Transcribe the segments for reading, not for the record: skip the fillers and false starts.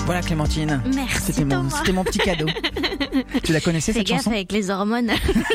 Voilà Clémentine. Merci C'était mon petit cadeau. Tu la connaissais cette chanson ? Fais gaffe avec les hormones.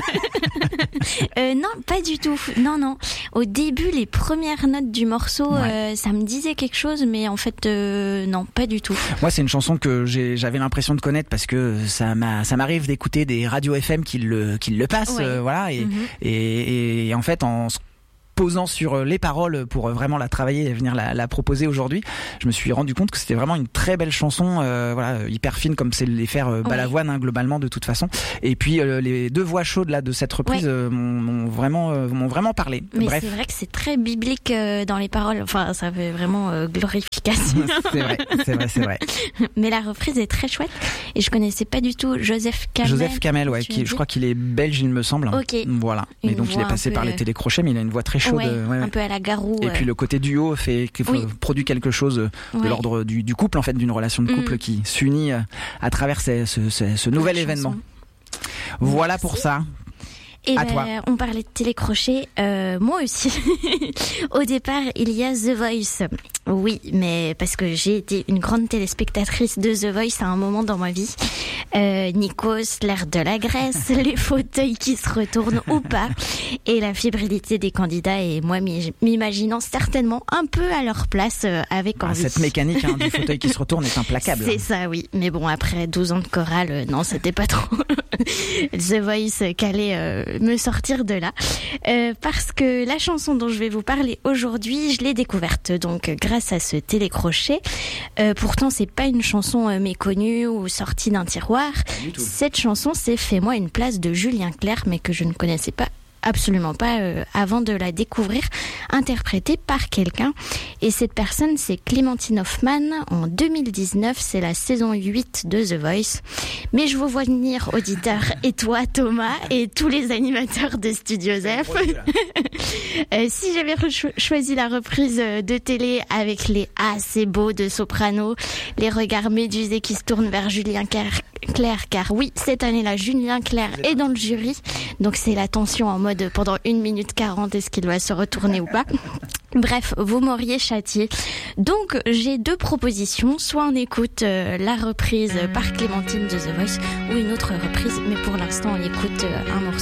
Non, pas du tout. Non. Au début, les premières notes du morceau, ça me disait quelque chose, mais en fait, non, pas du tout. Moi, c'est une chanson que j'avais l'impression de connaître parce que ça m'arrive d'écouter des radios FM qui le passent, voilà. Et en fait, en posant sur les paroles pour vraiment la travailler et venir la proposer aujourd'hui, je me suis rendu compte que c'était vraiment une très belle chanson, voilà, hyper fine comme c'est les faire Balavoine, globalement de toute façon. Et puis les deux voix chaudes là de cette reprise m'ont vraiment parlé. Mais bref, c'est vrai que c'est très biblique dans les paroles. Enfin, ça fait vraiment glorification. c'est vrai. Mais la reprise est très chouette et je connaissais pas du tout Joseph Kamel. Ouais, je crois qu'il est belge, il me semble. Ok. Voilà. Et donc il est passé par les télécrochets, mais il a une voix très chaude. Un peu à la Garou. Et puis le côté duo produit quelque chose de l'ordre du couple, en fait, d'une relation de couple qui s'unit à travers ce nouvel événement. Voilà pour ça. Et on parlait de télécrochet, moi aussi. Au départ, il y a The Voice. Oui, mais parce que j'ai été une grande téléspectatrice de The Voice à un moment dans ma vie. Nikos, l'air de la Grèce, les fauteuils qui se retournent ou pas, et la fébrilité des candidats, et moi m'imaginant certainement un peu à leur place avec envie. Cette mécanique du fauteuil qui se retourne est implacable. C'est ça, oui. Mais bon, après 12 ans de chorale, non, c'était pas trop The Voice qu'allait me sortir de là. Parce que la chanson dont je vais vous parler aujourd'hui, je l'ai découverte donc grâce à ce télécrochet. Pourtant, c'est pas une chanson méconnue ou sortie d'un tiroir. Cette chanson, c'est Fais-moi une place de Julien Clerc, mais que je ne connaissais absolument pas avant de la découvrir, interprétée par quelqu'un. Et cette personne, c'est Clémentine Hoffman. En 2019, c'est la saison 8 de The Voice. Mais je vous vois venir, auditeurs, et toi, Thomas, et tous les animateurs de Studio F. Si j'avais choisi la reprise de télé avec les « Ah, c'est beau » de Soprano, les regards médusés qui se tournent vers Julien Clerc, car oui, cette année-là, Julien Clerc est dans le jury, donc c'est la tension en mode pendant 1 minute 40, est-ce qu'il doit se retourner ou pas? Bref, vous m'auriez châtié. Donc, j'ai 2 propositions. Soit on écoute la reprise par Clémentine de The Voice, ou une autre reprise, mais pour l'instant, on écoute un morceau